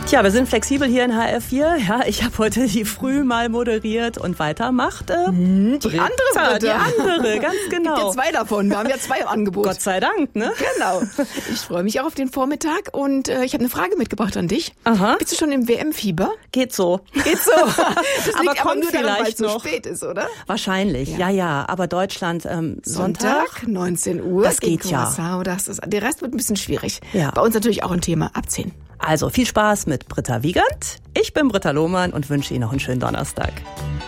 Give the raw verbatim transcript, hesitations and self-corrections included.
Tja, wir sind flexibel hier in H R vier. Ja, ich habe heute die Früh mal moderiert und weiter macht äh, die Britta, andere Britta. Die andere, ganz genau. Gibt ja zwei davon. Wir haben ja zwei im Angebot. Gott sei Dank, ne? Genau. Ich freue mich auch auf den Vormittag und äh, ich habe eine Frage mitgebracht an dich. Aha. Bist du schon im W M-Fieber? Geht so. Geht so. Das aber liegt aber kommt nur daran, weil es vielleicht so noch. spät ist, oder? Wahrscheinlich, ja, ja. ja. Aber Deutschland ähm, Sonntag, Sonntag, neunzehn Uhr. Das geht ja. Curaçao, das ist, der Rest wird ein bisschen schwierig. Ja. Bei uns natürlich auch ein Thema ab zehn. Also viel Spaß mit Britta Wiegand. Ich bin Britta Lohmann und wünsche Ihnen noch einen schönen Donnerstag.